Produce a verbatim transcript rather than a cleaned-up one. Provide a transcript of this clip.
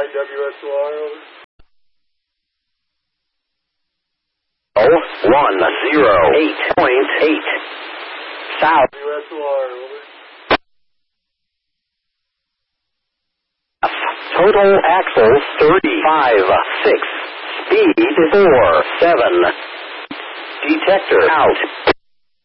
nine W S O R, over. Oh, one zero eight point eight. South. W S O R, over. Total axles thirty-five six. Speed four seven. Detector out.